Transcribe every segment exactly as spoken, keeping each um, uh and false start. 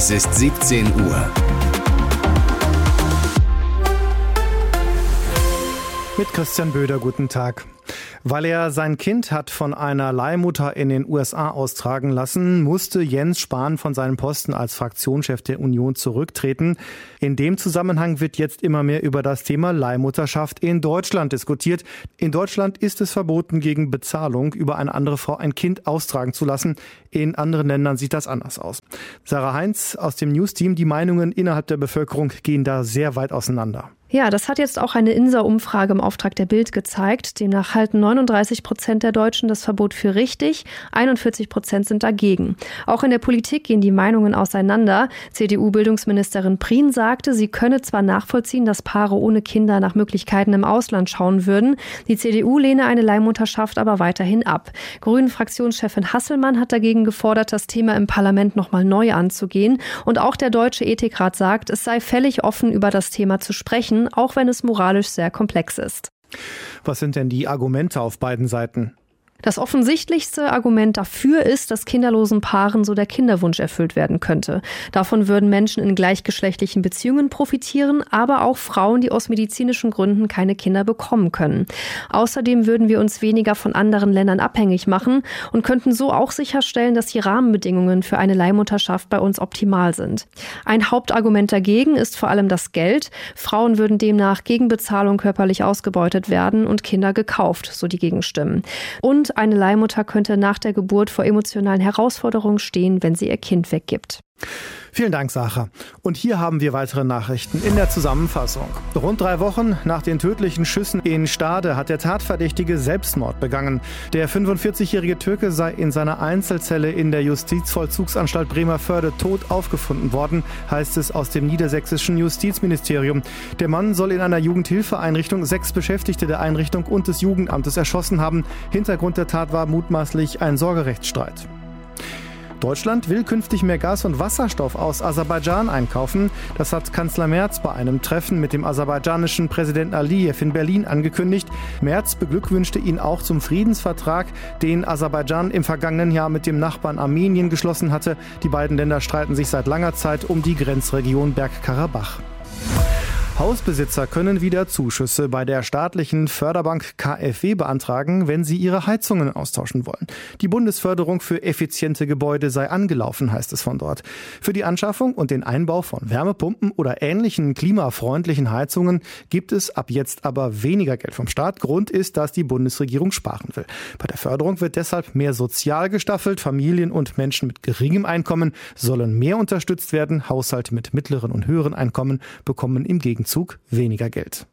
Es ist siebzehn Uhr. Mit Christian Böder, guten Tag. Weil er sein Kind hat von einer Leihmutter in den U S A austragen lassen, musste Jens Spahn von seinem Posten als Fraktionschef der Union zurücktreten. In dem Zusammenhang wird jetzt immer mehr über das Thema Leihmutterschaft in Deutschland diskutiert. In Deutschland ist es verboten, gegen Bezahlung über eine andere Frau ein Kind austragen zu lassen. In anderen Ländern sieht das anders aus. Sarah Heinz aus dem News-Team, die Meinungen innerhalb der Bevölkerung gehen da sehr weit auseinander. Ja, das hat jetzt auch eine INSA-Umfrage im Auftrag der Bild gezeigt. Demnach halten neununddreißig Prozent der Deutschen das Verbot für richtig, einundvierzig Prozent sind dagegen. Auch in der Politik gehen die Meinungen auseinander. C D U-Bildungsministerin Prien sagte, sie könne zwar nachvollziehen, dass Paare ohne Kinder nach Möglichkeiten im Ausland schauen würden. Die C D U lehne eine Leihmutterschaft aber weiterhin ab. Grünen-Fraktionschefin Hasselmann hat dagegen gefordert, das Thema im Parlament nochmal neu anzugehen. Und auch der Deutsche Ethikrat sagt, es sei völlig offen, über das Thema zu sprechen, auch wenn es moralisch sehr komplex ist. Was sind denn die Argumente auf beiden Seiten? Das offensichtlichste Argument dafür ist, dass kinderlosen Paaren so der Kinderwunsch erfüllt werden könnte. Davon würden Menschen in gleichgeschlechtlichen Beziehungen profitieren, aber auch Frauen, die aus medizinischen Gründen keine Kinder bekommen können. Außerdem würden wir uns weniger von anderen Ländern abhängig machen und könnten so auch sicherstellen, dass die Rahmenbedingungen für eine Leihmutterschaft bei uns optimal sind. Ein Hauptargument dagegen ist vor allem das Geld. Frauen würden demnach gegen Bezahlung körperlich ausgebeutet werden und Kinder gekauft, so die Gegenstimmen. Und eine Leihmutter könnte nach der Geburt vor emotionalen Herausforderungen stehen, wenn sie ihr Kind weggibt. Vielen Dank, Sarah. Und hier haben wir weitere Nachrichten in der Zusammenfassung. Rund drei Wochen nach den tödlichen Schüssen in Stade hat der Tatverdächtige Selbstmord begangen. Der fünfundvierzigjährige Türke sei in seiner Einzelzelle in der Justizvollzugsanstalt Bremervörde tot aufgefunden worden, heißt es aus dem niedersächsischen Justizministerium. Der Mann soll in einer Jugendhilfeeinrichtung sechs Beschäftigte der Einrichtung und des Jugendamtes erschossen haben. Hintergrund der Tat war mutmaßlich ein Sorgerechtsstreit. Deutschland will künftig mehr Gas und Wasserstoff aus Aserbaidschan einkaufen. Das hat Kanzler Merz bei einem Treffen mit dem aserbaidschanischen Präsidenten Aliyev in Berlin angekündigt. Merz beglückwünschte ihn auch zum Friedensvertrag, den Aserbaidschan im vergangenen Jahr mit dem Nachbarn Armenien geschlossen hatte. Die beiden Länder streiten sich seit langer Zeit um die Grenzregion Bergkarabach. Hausbesitzer können wieder Zuschüsse bei der staatlichen Förderbank K f W beantragen, wenn sie ihre Heizungen austauschen wollen. Die Bundesförderung für effiziente Gebäude sei angelaufen, heißt es von dort. Für die Anschaffung und den Einbau von Wärmepumpen oder ähnlichen klimafreundlichen Heizungen gibt es ab jetzt aber weniger Geld vom Staat. Grund ist, dass die Bundesregierung sparen will. Bei der Förderung wird deshalb mehr sozial gestaffelt. Familien und Menschen mit geringem Einkommen sollen mehr unterstützt werden. Haushalte mit mittleren und höheren Einkommen bekommen im Gegenzug weniger Geld.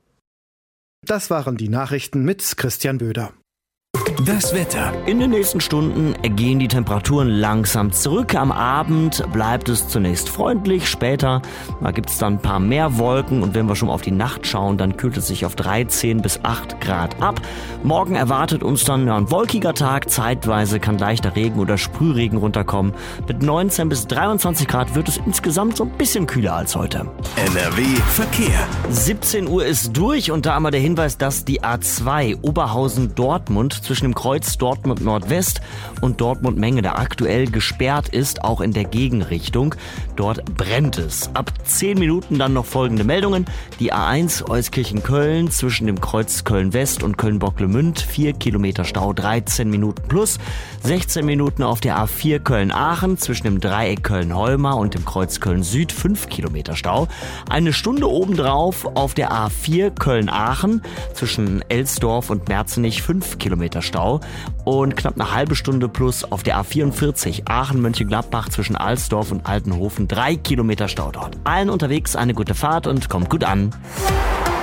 Das waren die Nachrichten mit Christian Böder. Das Wetter. In den nächsten Stunden gehen die Temperaturen langsam zurück. Am Abend bleibt es zunächst freundlich. Später gibt es dann ein paar mehr Wolken. Und wenn wir schon auf die Nacht schauen, dann kühlt es sich auf dreizehn bis acht Grad ab. Morgen erwartet uns dann ja, ein wolkiger Tag. Zeitweise kann leichter Regen oder Sprühregen runterkommen. Mit neunzehn bis dreiundzwanzig Grad wird es insgesamt so ein bisschen kühler als heute. N R W Verkehr. siebzehn Uhr ist durch und da einmal der Hinweis, dass die A zwei Oberhausen-Dortmund zwischen dem Kreuz Dortmund Nordwest und Dortmund Mengede aktuell gesperrt ist, auch in der Gegenrichtung. Dort brennt es. Ab zehn Minuten dann noch folgende Meldungen. Die A eins Euskirchen-Köln zwischen dem Kreuz Köln-West und Köln-Bocklemünd, vier Kilometer Stau, dreizehn Minuten plus. sechzehn Minuten auf der A vier Köln-Aachen zwischen dem Dreieck Köln-Holmer und dem Kreuz Köln-Süd, fünf Kilometer Stau. Eine Stunde obendrauf auf der A vier Köln-Aachen zwischen Elsdorf und Merzenich, fünf Kilometer Stau. Und knapp eine halbe Stunde plus auf der A vierundvierzig Aachen-Mönchengladbach zwischen Alsdorf und Altenhofen, drei Kilometer Stau dort. Allen unterwegs eine gute Fahrt und kommt gut an.